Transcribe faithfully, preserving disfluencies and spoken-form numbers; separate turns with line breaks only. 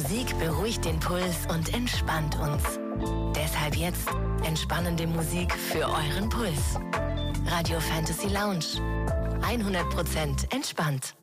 Musik beruhigt den Puls und entspannt uns. Deshalb jetzt entspannende Musik für euren Puls. Radio Fantasy Lounge. hundert Prozent entspannt.